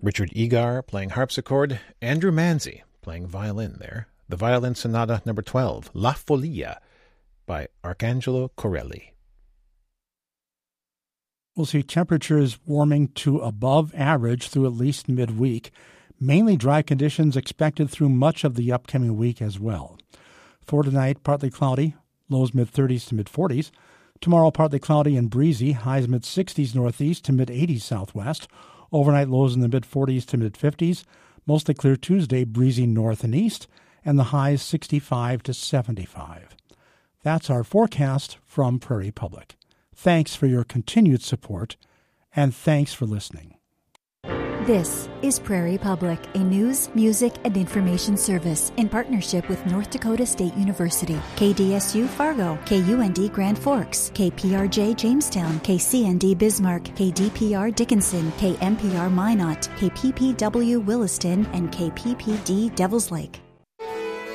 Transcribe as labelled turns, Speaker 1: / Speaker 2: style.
Speaker 1: Richard Egar playing harpsichord, Andrew Manzi playing violin there. The Violin Sonata No. 12, La Follia, by Arcangelo Corelli.
Speaker 2: We'll see temperatures warming to above average through at least midweek. Mainly dry conditions expected through much of the upcoming week as well. For tonight, partly cloudy, lows mid-30s to mid-40s. Tomorrow, partly cloudy and breezy, highs mid-60s northeast to mid-80s southwest. Overnight lows in the mid-40s to mid-50s. Mostly clear Tuesday, breezy north and east, and the highs 65 to 75. That's our forecast from Prairie Public. Thanks for your continued support, and thanks for listening.
Speaker 3: This is Prairie Public, a news, music, and information service in partnership with North Dakota State University, KDSU Fargo, KUND Grand Forks, KPRJ Jamestown, KCND Bismarck, KDPR Dickinson, KMPR Minot, KPPW Williston, and KPPD Devils Lake.